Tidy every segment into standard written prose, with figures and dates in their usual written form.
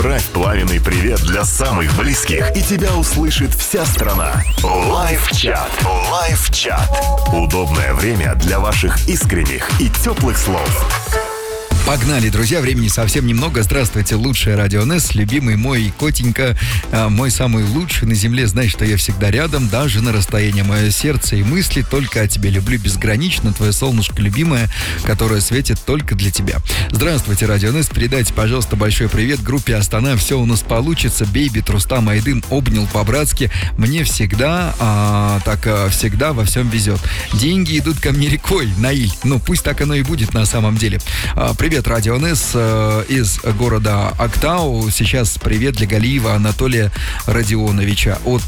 Отправь пламенный привет для самых близких, и тебя услышит вся страна. Лайв-чат. Лайв-чат. Удобное время для ваших искренних и теплых слов. Погнали, друзья, времени совсем немного. Здравствуйте, лучшее радио НС, любимый мой котенька, мой самый лучший на земле. Знай, что я всегда рядом, даже на расстоянии. Мое сердце и мысли только о тебе. Люблю безгранично, твое солнышко любимое, которое светит только для тебя. Здравствуйте, радио НС. Передайте, пожалуйста, большой привет группе Астана. Все у нас получится. Бейби, Рустам Айдын обнял по-братски. Мне всегда, всегда во всем везет. Деньги идут ко мне рекой, Наиль. Ну, пусть так оно и будет на самом деле. Привет, радио НС из города Актау. Сейчас привет для Галиева Анатолия Родионовича от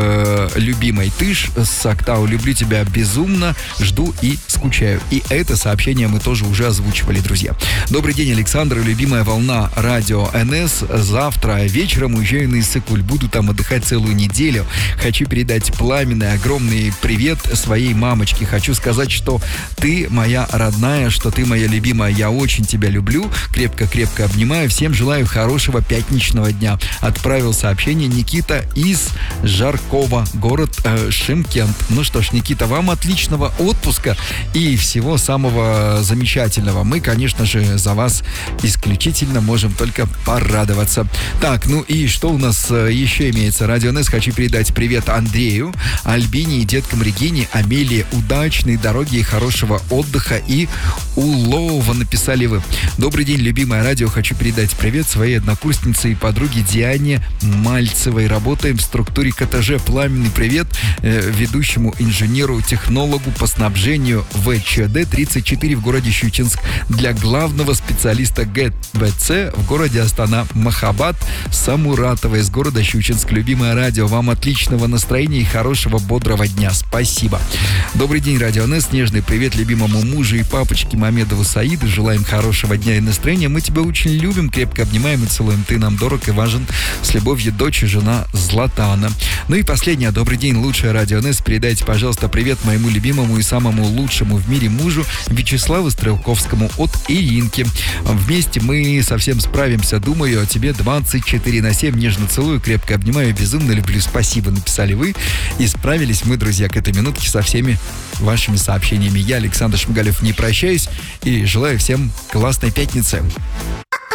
любимой Тыш с Актау. Люблю тебя безумно, жду и скучаю. И это сообщение мы тоже уже озвучивали, друзья. Добрый день, Александр, любимая волна радио НС. Завтра вечером уезжаю на Иссык-Куль. Буду там отдыхать целую неделю. Хочу передать пламенный, огромный привет своей мамочке. Хочу сказать, что ты моя родная, что ты моя любимая. Я очень тебя люблю, крепко-крепко обнимаю. Всем желаю хорошего пятничного дня. Отправил сообщение Никита из Жаркова, город Шымкент. Ну что ж, Никита, вам отличного отпуска и всего самого замечательного. Мы, конечно же, за вас исключительно можем только порадоваться. Так, ну и что у нас еще имеется? Радио НС. Хочу передать привет Андрею, Альбине и деткам Регине, Амелии. Удачной дороги и хорошего отдыха и улова, написали вы. Добрый день, любимое радио. Хочу передать привет своей однокурснице и подруге Диане Мальцевой. Работаем в структуре КТЖ. Пламенный привет ведущему инженеру-технологу по снабжению ВЧД-34 в городе Щучинск. Для главного специалиста ГБЦ в городе Астана Махабад Самуратова из города Щучинск. Любимое радио, вам отличного настроения и хорошего бодрого дня. Спасибо. Добрый день, радио НС. Нежный привет любимому мужу и папочке Мамедову Саиду. Желаем хорошего дня и настроения. Мы тебя очень любим, крепко обнимаем и целуем. Ты нам дорог и важен. С любовью, дочь и жена Златана. Ну и последнее. Добрый день, лучшее радио НС. Передайте, пожалуйста, привет моему любимому и самому лучшему в мире мужу Вячеславу Стрелковскому от Иринки. Вместе мы совсем справимся. Думаю о тебе 24/7. Нежно целую, крепко обнимаю, безумно люблю. Спасибо, написали вы. И справились мы, друзья, к этой минутке со всеми вашими сообщениями. Я, Александр Шмигалев, не прощаюсь и желаю всем классной пятницы.